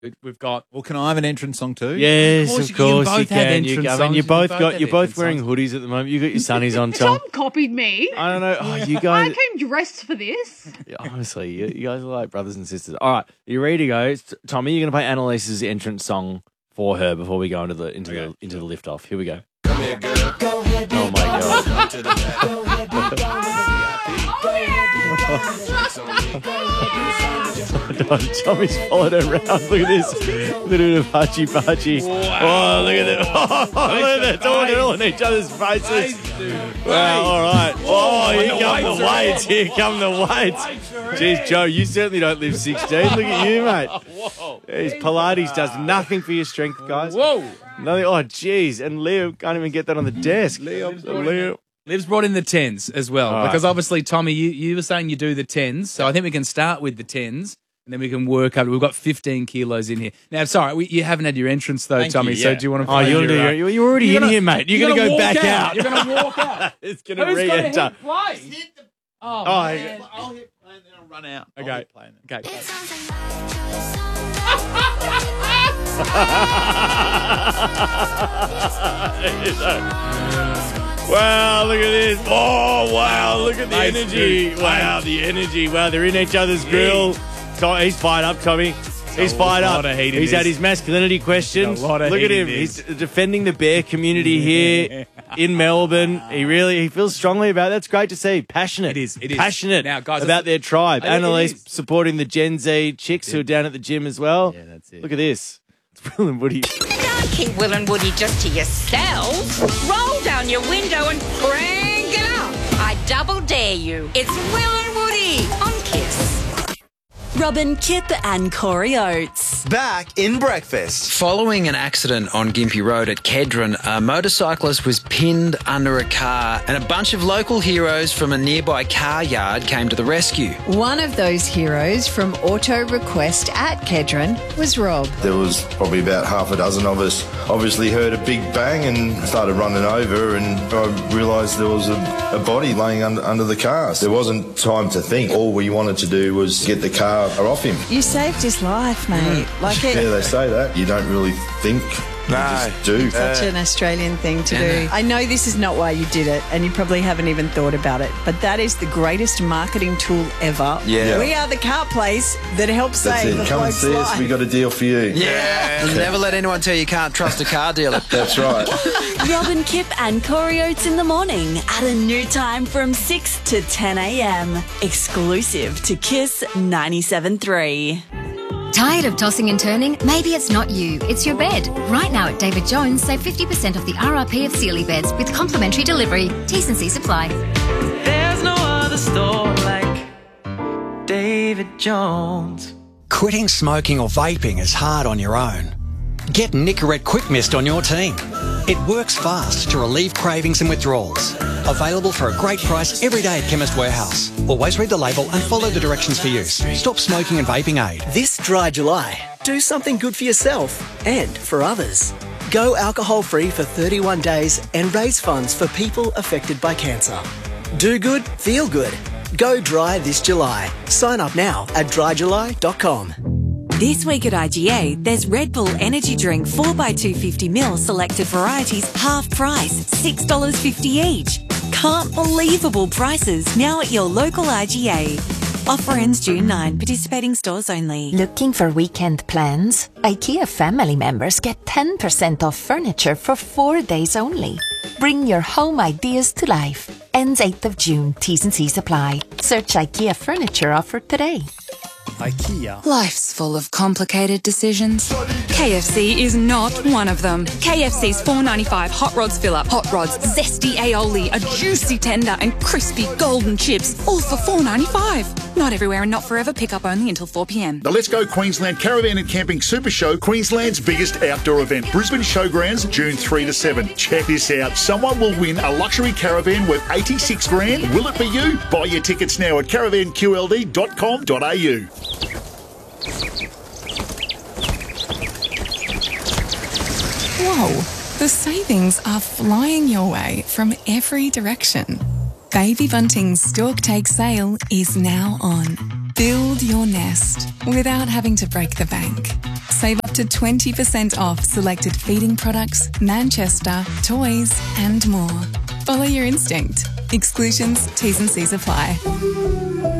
We've got. Well, can I have an entrance song too? Yes, of course you can. You're both wearing hoodies at the moment. You got your sunnies on, Tom. Tom copied me. I don't know. Oh, you guys. I came dressed for this. Honestly, you guys are like brothers and sisters. All right, you ready to go? Tommy, you're going to play Annalise's entrance song for her before we go into the lift off. Here we go. Come here, girl. Go ahead, baby. Oh my God. Come to the back. Go ahead, baby. Tommy's followed her around. Look at this. Look at Hachi. Wow. Oh, look at that. Oh, look at that. They're all in each other's faces. Wow, all right. Oh, here come the weights. Here come the weights. Jeez, Joe, you certainly don't live 16. Look at you, mate. Jeez, Pilates does nothing for your strength, guys. Whoa. Nothing. Oh, jeez. And Leo can't even get that on the desk. Liv's brought in the 10s as well, All because right. obviously, Tommy, you were saying you do the 10s, so I think we can start with the 10s, and then we can work up. We've got 15 kilos in here. Now, sorry, you haven't had your entrance, though, Thank Tommy, you, so yeah. do you want to Oh, you're already in here, mate. You're going to go back out. You're going to walk out. It's going to Who's going to re-enter. hit play? Oh, Oh, man. I'll hit play and then I'll run out. Okay. I'll hit play and then- Okay. Wow, look at this. Oh, wow, look at the Nice, energy. dude. Wow, the energy. Wow, they're in each other's grill. He's fired up, Tommy. He's fired up. lot of heat in He's this. had his masculinity questions. There's a lot of Look at heat in him. this. He's defending the bear community here in Melbourne. He feels strongly about it. That's great to see. Passionate. It is. Passionate Now, guys, about their tribe. I think it Annalise is. supporting the Gen Z chicks who are down at the gym as well. Yeah, that's it. Look at this. It's Will and Woody. Don't keep Will and Woody just to yourselves. Roll down your window and crank it up. I double dare you. It's Will and Woody on Kiss. Robin, Kip and Corey Oates. Back in breakfast. Following an accident on Gympie Road at Kedron, a motorcyclist was pinned under a car and a bunch of local heroes from a nearby car yard came to the rescue. One of those heroes from Auto Request at Kedron was Rob. There was probably about half a dozen of us. Obviously heard a big bang and started running over, and I realised there was a body laying under the car. There wasn't time to think. All we wanted to do was get the car off him. You saved his life, mate. Yeah, they say that. You don't really think. You just do. Such an Australian thing to do. I know this is not why you did it, and you probably haven't even thought about it, but that is the greatest marketing tool ever. Yeah. We are the car place that helps That's save it. the Come and bloke's see us. life. We got a deal for you. Yeah. Never let anyone tell you can't trust a car dealer. That's right. Robin, Kip and Corey Oates in the morning at a new time from 6 to 10 a.m. Exclusive to Kiss 97.3. Tired of tossing and turning? Maybe it's not you, it's your bed. Right now at David Jones, save 50% off the RRP of Sealy beds with complimentary delivery. T&C apply. There's no other store like David Jones. Quitting smoking or vaping is hard on your own. Get Nicorette Quick Mist on your team. It works fast to relieve cravings and withdrawals. Available for a great price every day at Chemist Warehouse. Always read the label and follow the directions for use. Stop smoking and vaping aid. This dry July, do something good for yourself and for others. Go alcohol-free for 31 days and raise funds for people affected by cancer. Do good, feel good. Go dry this July. Sign up now at dryjuly.com. This week at IGA, there's Red Bull Energy Drink 4x250ml selected varieties, half price, $6.50 each. Can't believable prices now at your local IGA. Offer ends June 9, participating stores only. Looking for weekend plans? IKEA family members get 10% off furniture for 4 days only. Bring your home ideas to life. Ends 8th of June. T's and C's apply. Search IKEA furniture offer today. IKEA. Life's full of complicated decisions. KFC is not one of them. KFC's $4.95 Hot Rods Fill-Up, Hot Rods, zesty aioli, a juicy tender and crispy golden chips, all for $4.95. Not everywhere and not forever. Pick up only until 4 p.m. The Let's Go Queensland Caravan and Camping Super Show, Queensland's biggest outdoor event. Brisbane Showgrounds, June 3 to 7. Check this out. Someone will win a luxury caravan worth $86,000. Will it be you? Buy your tickets now at caravanqld.com.au. Whoa, the savings are flying your way from every direction. Baby Bunting's Stork Take sale is now on. Build your nest without having to break the bank. Save to 20% off selected feeding products, Manchester, toys, and more. Follow your instinct. Exclusions, T's and C's apply.